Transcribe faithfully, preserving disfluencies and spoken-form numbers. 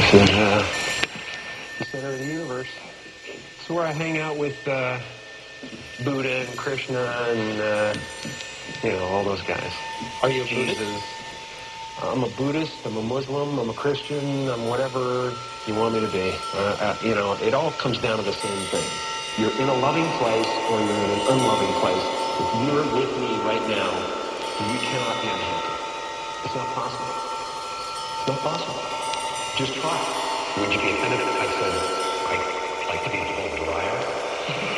This is uh, the center of the universe. It's where I hang out with uh, Buddha and Krishna and, uh, you know, all those guys. Are you a Jesus. Buddhist? I'm a Buddhist, I'm a Muslim, I'm a Christian, I'm whatever you want me to be. Uh, uh, you know, it all comes down to the same thing. You're in a loving place or you're in an unloving place. If you're with me right now, you cannot be unhappy. It's not possible. It's not possible. Just try. Would you be offended if I said I'd like to be told